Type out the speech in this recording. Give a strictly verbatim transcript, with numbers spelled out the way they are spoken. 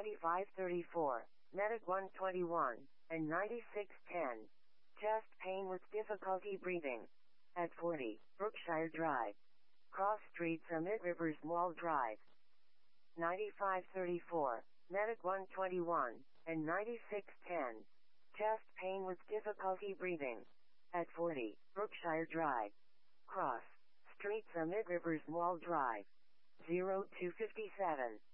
ninety-five thirty-four, Medic one twenty-one, and ninety-six ten. Chest pain with difficulty breathing. At forty, Brookshire Drive. Cross Street Summit Rivers Mall Drive. ninety-five thirty-four, Medic one twenty-one, and ninety-six ten. Chest pain with difficulty breathing. At forty, Brookshire Drive. Cross Street Summit Rivers Mall Drive. zero two fifty-seven.